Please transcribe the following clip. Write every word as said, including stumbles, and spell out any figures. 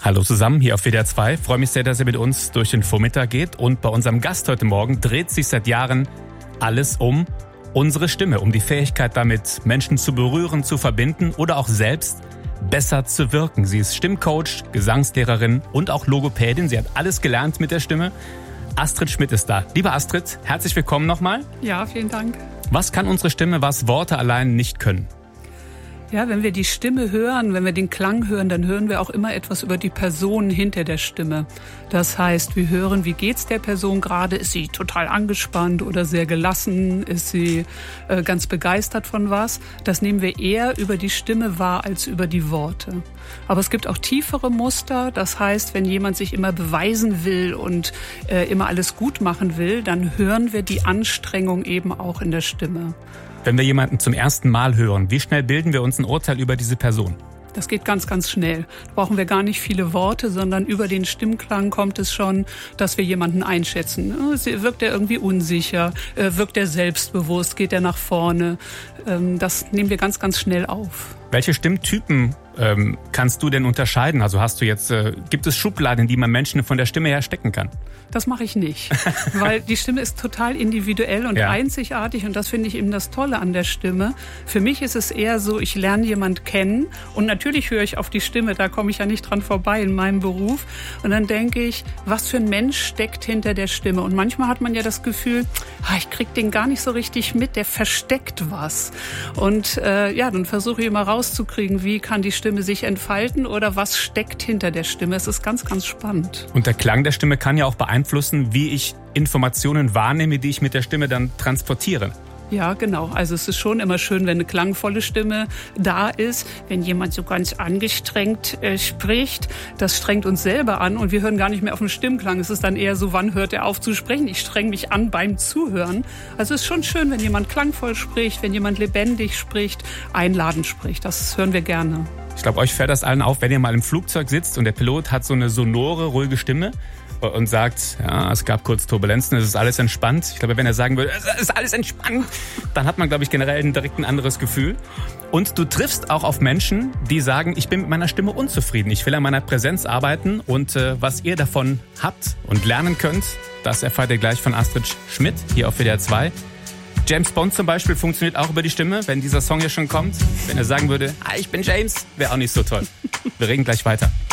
Hallo zusammen, hier auf W D R zwei. Freue mich sehr, dass ihr mit uns durch den Vormittag geht. Und bei unserem Gast heute Morgen dreht sich seit Jahren alles um unsere Stimme, um die Fähigkeit damit, Menschen zu berühren, zu verbinden oder auch selbst besser zu wirken. Sie ist Stimmcoach, Gesangslehrerin und auch Logopädin. Sie hat alles gelernt mit der Stimme. Astrid Schmidt ist da. Liebe Astrid, herzlich willkommen nochmal. Ja, vielen Dank. Was kann unsere Stimme, was Worte allein nicht können? Ja, wenn wir die Stimme hören, wenn wir den Klang hören, dann hören wir auch immer etwas über die Person hinter der Stimme. Das heißt, wir hören, wie geht's der Person gerade? Ist sie total angespannt oder sehr gelassen? Ist sie äh, ganz begeistert von was? Das nehmen wir eher über die Stimme wahr als über die Worte. Aber es gibt auch tiefere Muster. Das heißt, wenn jemand sich immer beweisen will und äh, immer alles gut machen will, dann hören wir die Anstrengung eben auch in der Stimme. Wenn wir jemanden zum ersten Mal hören, wie schnell bilden wir uns ein Urteil über diese Person? Das geht ganz, ganz schnell. Da brauchen wir gar nicht viele Worte, sondern über den Stimmklang kommt es schon, dass wir jemanden einschätzen. Wirkt er irgendwie unsicher? Wirkt er selbstbewusst? Geht er nach vorne? Das nehmen wir ganz, ganz schnell auf. Welche Stimmtypen ähm, kannst du denn unterscheiden? Also hast du jetzt, äh, gibt es Schubladen, in die man Menschen von der Stimme her stecken kann? Das mache ich nicht, weil die Stimme ist total individuell und ja. einzigartig und das finde ich eben das Tolle an der Stimme. Für mich ist es eher so, ich lerne jemand kennen und natürlich höre ich auf die Stimme, da komme ich ja nicht dran vorbei in meinem Beruf und dann denke ich, was für ein Mensch steckt hinter der Stimme und manchmal hat man ja das Gefühl, ich kriege den gar nicht so richtig mit, der versteckt was und äh, ja, dann versuche ich immer rauszukriegen, wie kann die Stimme sich entfalten oder was steckt hinter der Stimme. Es ist ganz, ganz spannend. Und der Klang der Stimme kann ja auch beeinflussen, wie ich Informationen wahrnehme, die ich mit der Stimme dann transportiere. Ja, genau. Also es ist schon immer schön, wenn eine klangvolle Stimme da ist. Wenn jemand so ganz angestrengt äh, spricht, das strengt uns selber an und wir hören gar nicht mehr auf den Stimmklang. Es ist dann eher so, wann hört er auf zu sprechen? Ich streng mich an beim Zuhören. Also es ist schon schön, wenn jemand klangvoll spricht, wenn jemand lebendig spricht, einladend spricht. Das hören wir gerne. Ich glaube, euch fällt das allen auf, wenn ihr mal im Flugzeug sitzt und der Pilot hat so eine sonore, ruhige Stimme und sagt, ja, es gab kurz Turbulenzen, es ist alles entspannt. Ich glaube, wenn er sagen würde, es ist alles entspannt, dann hat man, glaube ich, generell direkt ein anderes Gefühl. Und du triffst auch auf Menschen, die sagen, ich bin mit meiner Stimme unzufrieden, ich will an meiner Präsenz arbeiten und äh, was ihr davon habt und lernen könnt, das erfahrt ihr gleich von Astrid Schmidt hier auf W D R zwei. James Bond zum Beispiel funktioniert auch über die Stimme, wenn dieser Song hier schon kommt. Wenn er sagen würde, ah, ich bin James, wäre auch nicht so toll. Wir reden gleich weiter.